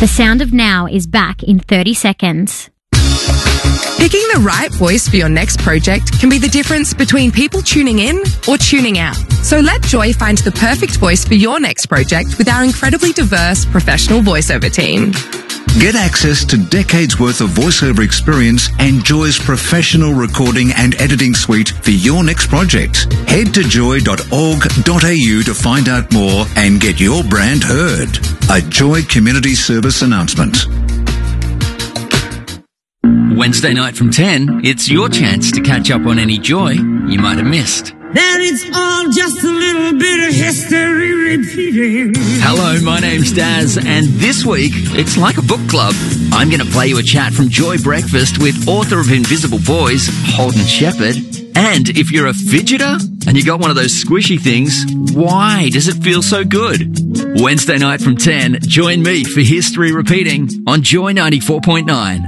The Sound of Now is back in 30 seconds. Picking the right voice for your next project can be the difference between people tuning in or tuning out. So let Joy find the perfect voice for your next project with our incredibly diverse professional voiceover team. Get access to decades worth of voiceover experience and Joy's professional recording and editing suite for your next project. Head to joy.org.au to find out more and get your brand heard. A Joy Community Service announcement. Wednesday night from 10, it's your chance to catch up on any Joy you might have missed. That it's all just a little bit of history repeating. Hello, my name's Daz, and this week, it's like a book club. I'm going to play you a chat from Joy Breakfast with author of Invisible Boys, Holden Shepherd. And if you're a fidgeter and you got one of those squishy things, why does it feel so good? Wednesday night from 10, join me for History Repeating on Joy 94.9.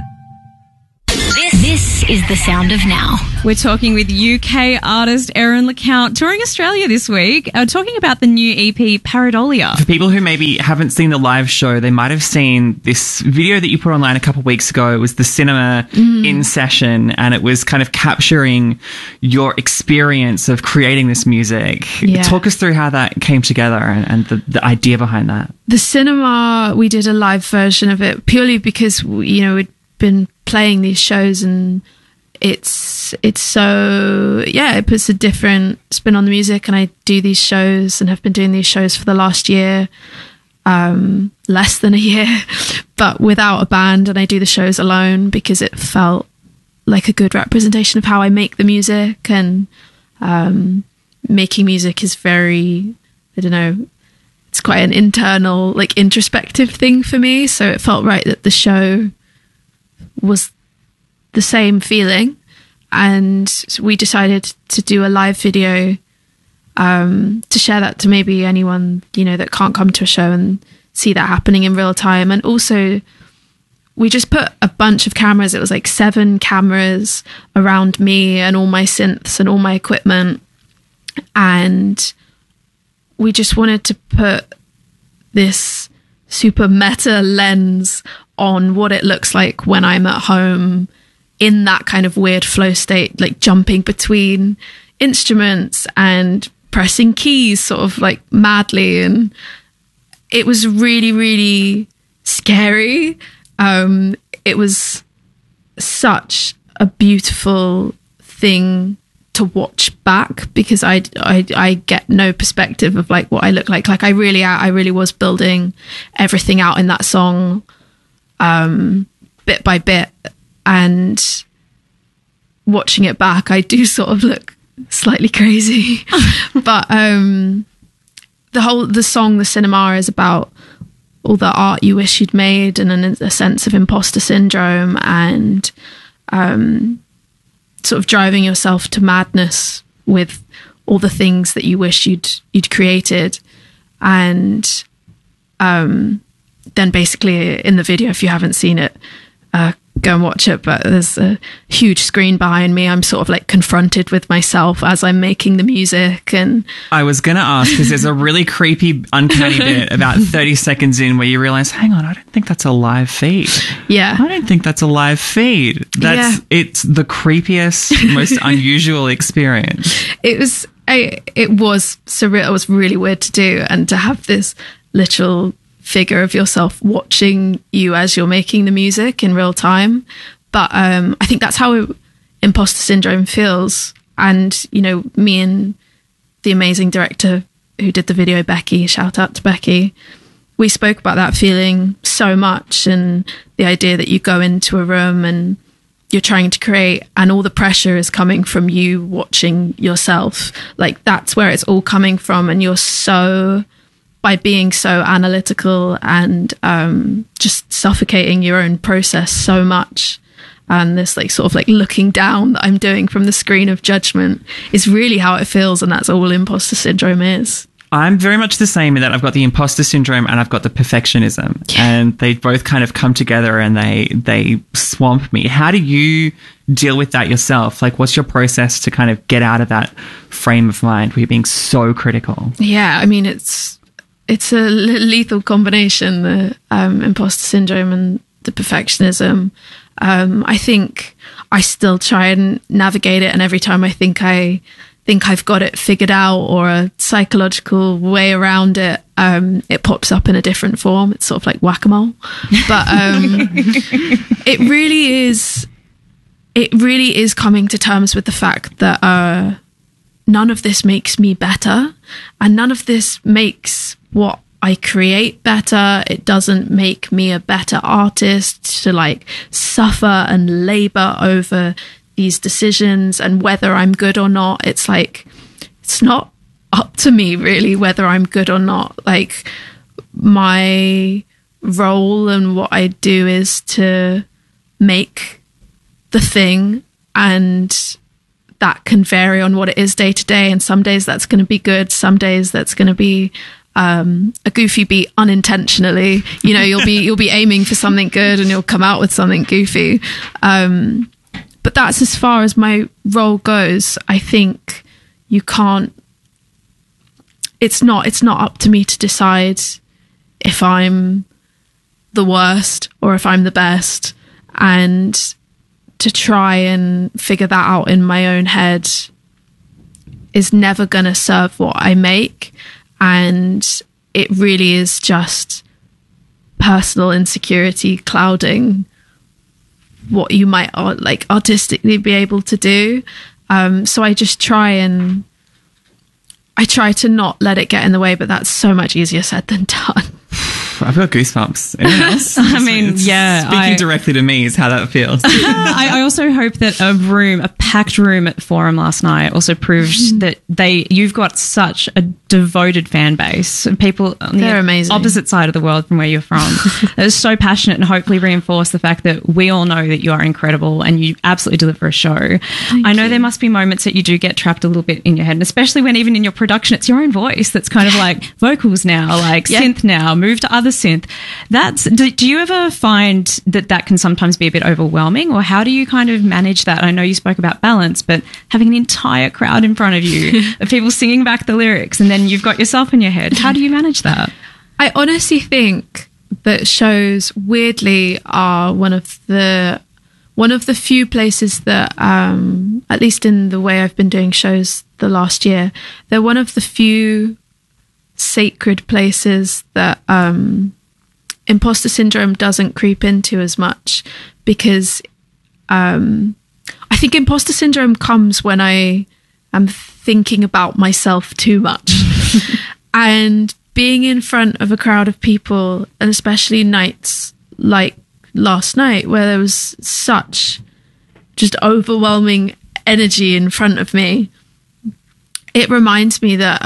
This is The Sound of Now. We're talking with UK artist Erin LeCount, touring Australia this week, talking about the new EP Pareidolia. For people who maybe haven't seen the live show, they might have seen this video that you put online a couple of weeks ago. It was the cinema in session, and it was kind of capturing your experience of creating this music. Yeah. Talk us through how that came together and the idea behind that. The cinema, we did a live version of it purely because, we'd been playing these shows, and it's so, it puts a different spin on the music. And I do these shows and have been doing these shows for the last year, less than a year, but without a band. And I do the shows alone because it felt like a good representation of how I make the music. And making music is very, it's quite an internal, introspective thing for me. So it felt right that the show was the same feeling, and we decided to do a live video to share that to maybe anyone that can't come to a show and see that happening in real time. And also we just put a bunch of cameras, it was 7 cameras around me and all my synths and all my equipment, and we just wanted to put this super meta lens on what it looks like when I'm at home in that kind of weird flow state, jumping between instruments and pressing keys sort of madly. And it was really, really scary. It was such a beautiful thing to watch back because I get no perspective of what I look like. I really was building everything out in that song, bit by bit, and watching it back, I do sort of look slightly crazy. But the song, The Cinema, is about all the art you wish you'd made, and a sense of imposter syndrome, and sort of driving yourself to madness with all the things that you wish you'd created. And then basically in the video, if you haven't seen it, go and watch it. But there's a huge screen behind me. I'm sort of confronted with myself as I'm making the music. And I was going to ask, because there's a really creepy, uncanny bit about 30 seconds in where you realize, hang on, I don't think that's a live feed. Yeah. I don't think that's a live feed. It's the creepiest, most unusual experience. It was surreal. It was really weird to do, and to have this literal figure of yourself watching you as you're making the music in real time. But I think that's how imposter syndrome feels. And me and the amazing director who did the video, Becky, shout out to Becky, we spoke about that feeling so much, and the idea that you go into a room and you're trying to create, and all the pressure is coming from you watching yourself. That's where it's all coming from. And you're by being so analytical and just suffocating your own process so much, and this looking down that I'm doing from the screen of judgment is really how it feels. And that's all imposter syndrome is. I'm very much the same in that I've got the imposter syndrome and I've got the perfectionism, and they both kind of come together and they swamp me. How do you deal with that yourself? What's your process to kind of get out of that frame of mind where you're being so critical? Yeah, I mean, it's lethal combination, the imposter syndrome and the perfectionism. I think I still try and navigate it, and every time I think I've got it figured out or a psychological way around it, it pops up in a different form. It's sort of like whack-a-mole. But it really is coming to terms with the fact that none of this makes me better, and none of this makes what I create better. It doesn't make me a better artist to like suffer and labor over these decisions and whether I'm good or not. It's like, it's not up to me really whether I'm good or not. Like, my role and what I do is to make the thing, and that can vary on what it is day to day. And some days that's going to be good. Some days that's going to be a goofy beat unintentionally. You know, you'll be aiming for something good and you'll come out with something goofy. But that's as far as my role goes. I think you can't. It's not up to me to decide if I'm the worst or if I'm the best, and to try and figure that out in my own head is never going to serve what I make. And it really is just personal insecurity clouding what you might like artistically be able to do. So I just try to not let it get in the way, but that's so much easier said than done. I've got goosebumps. Anyone else? I mean, yeah. Speaking directly to me is how that feels. I also hope that a packed room at the Forum last night also proved that you've got such a devoted fan base. People on the amazing. Opposite side of the world from where you're from that is so passionate, and hopefully reinforce the fact that we all know that you are incredible and you absolutely deliver a show. I know there must be moments that you do get trapped a little bit in your head, and especially when even in your production it's your own voice that's kind of like vocals now, like synth now, move to other synth. Do you ever find that can sometimes be a bit overwhelming, or how do you kind of manage that? I know you spoke about balance, but having an entire crowd in front of you of people singing back the lyrics, and then you've got yourself in your head. How do you manage that? I honestly think that shows weirdly are one of the few places that, at least in the way I've been doing shows the last year, they're one of the few sacred places that imposter syndrome doesn't creep into as much, because I think imposter syndrome comes when I am thinking about myself too much. And being in front of a crowd of people, and especially nights like last night where there was such just overwhelming energy in front of me, it reminds me that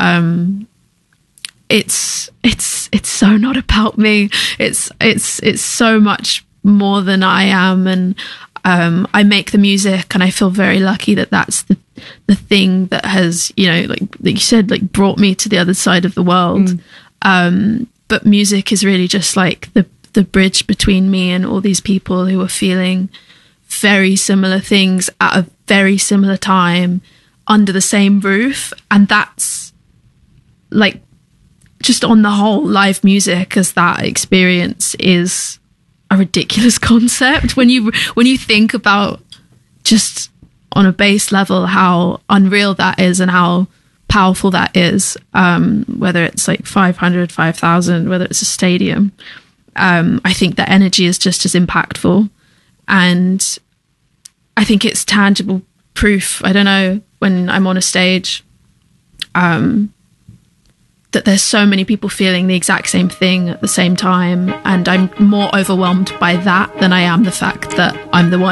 it's so not about me. It's so much more than I am, and I make the music, and I feel very lucky that that's the thing that has, you know, like you said, like brought me to the other side of the world. But music is really just like the bridge between me and all these people who are feeling very similar things at a very similar time under the same roof. And that's like, just on the whole, live music as that experience is a ridiculous concept when you think about just on a base level how unreal that is and how powerful that is, whether it's like 500, 5,000, whether it's a stadium. I think the energy is just as impactful, and I think it's tangible proof. I don't know, when I'm on a stage, that there's so many people feeling the exact same thing at the same time, and I'm more overwhelmed by that than I am the fact that I'm the one